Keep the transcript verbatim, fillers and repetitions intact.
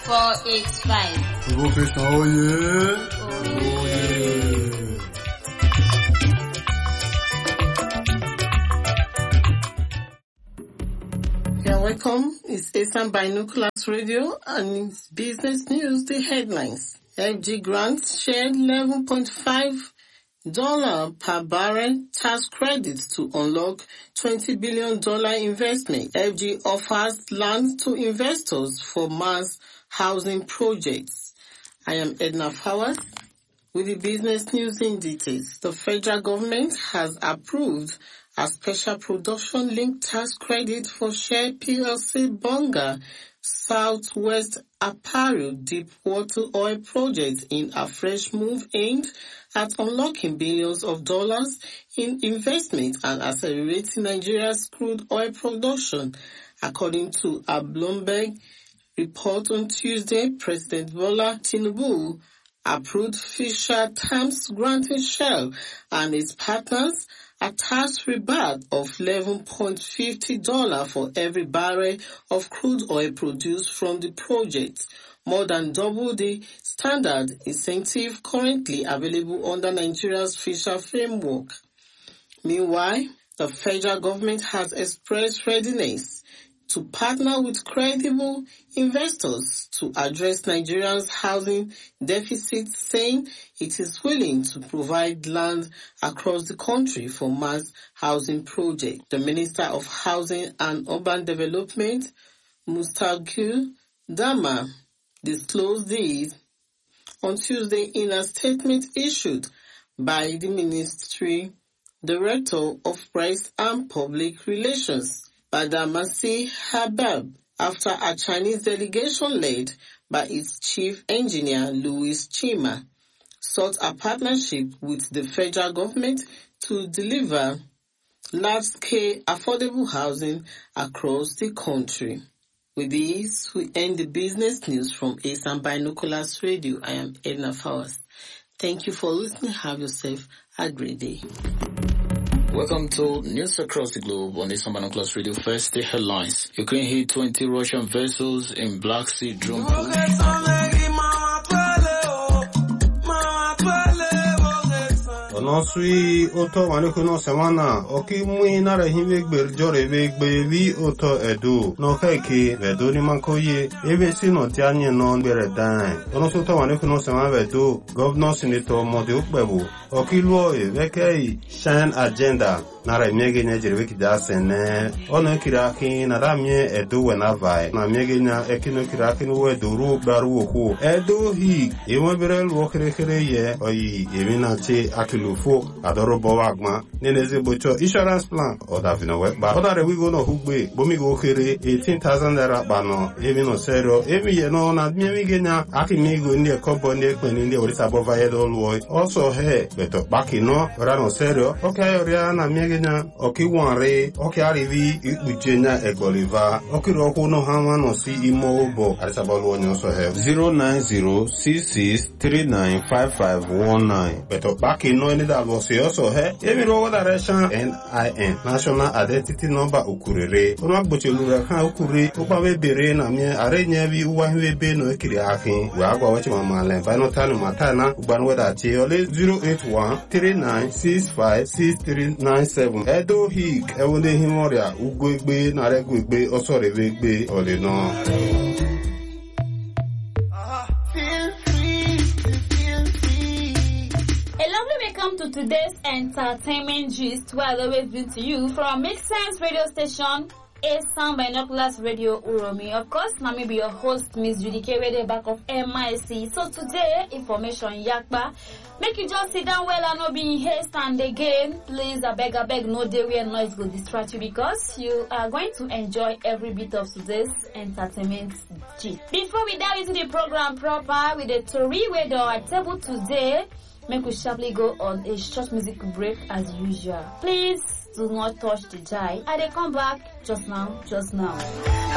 four eight five. Professor Oye. Oye. You're welcome. It's Esan Binoculars Radio and it's business news, the headlines. F G grants shared eleven point five dollars per barrel tax credits to unlock twenty billion dollars investment. F G offers land to investors for mass housing projects. I am Edna Fowers with the business news in details. The federal government has approved a special production-linked tax credit for Shell P L C Bonga Southwest Apparel deep-water oil project in a fresh move aimed at unlocking billions of dollars in investment and accelerating Nigeria's crude oil production. According to a Bloomberg report on Tuesday, President Bola Tinubu approved fiscal terms granting Shell and its partners a tax rebate of eleven point five zero dollars for every barrel of crude oil produced from the project, more than double the standard incentive currently available under Nigeria's fiscal framework. Meanwhile, the federal government has expressed readiness to partner with credible investors to address Nigeria's housing deficit, saying it is willing to provide land across the country for mass housing projects. The Minister of Housing and Urban Development, Mustafa Dama, disclosed this on Tuesday in a statement issued by the Ministry Director of Press and Public Relations, Badamasi Habab, after a Chinese delegation led by its chief engineer, Louis Chima, sought a partnership with the federal government to deliver large-scale affordable housing across the country. With this, we end the business news from Esan Binoculars Radio. I am Edna Fowers. Thank you for listening. Have yourself a great day. Welcome to News Across the Globe on Esan Binoculars Radio. First, the headlines. Ukraine hit twenty Russian vessels in Black Sea drone pool. Onosui oto wanekuno semana oki mui nara himbe gberjore begbe vi oto edu no keke vedo ni mankoye ebe si no tianye no bere dan onosu oto wanekuno semana vedo governor senator mode ukbebu oki luo e vekei shine agenda nara miege nya jirwe kida sene ono kiraki na ramie edu wena vai na miege nya ekino kiraki no wedu ru baru oku edu hi ewe bere luo kere kere ye oyi emina che akilu fo adoro bowagma neneze bocho insurance plan odavino weba odare we go no hugbe bomi go kere eighteen thousand naira bano emi no sero emi ye no na mi genya akimi go ndi kobo ndi ekpeni ndi orisa bova ye do luo also he beto baki no ora no sero okay ora na mi genya oki wanre oki arivi ikpujenya egboliva oki roku no hama no si imo obo arisa bolu onyo so he zero nine zero six six three nine five five one nine beto baki no ni da lo se also he emi ro direction N I N national identity number ukurere ono agboche lura kan ukure opa we bere na mi arenye bi uwa we be no ekiri akin we agwa wachi mama len ba no tanu matana ugban weda che ole zero eight one three nine six five six three nine seven edo hik ewonde himoria ugwegbe na regwegbe osore wegbe ole no. Welcome to today's entertainment gist, where I always bring to you from Make Sense radio station, Esan Binoculars Radio Uromi. Of course, now me be your host, Miss Judy K, radio back of M I C. So today, information yakba. Make you just sit down well and not be in haste. And again, please, I beg, I beg, no day where noise will distract you, because you are going to enjoy every bit of today's entertainment gist. Before we dive into the program proper with the Tori weather at table today, make we sharply go on a short music break as usual. Please do not touch the dial. I will come back just now, just now.